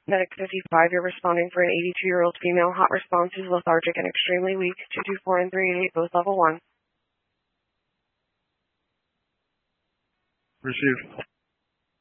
Medic 55, you're responding for an 82-year-old female. Hot response is lethargic and extremely weak. 224 and 388, both level 1. Received.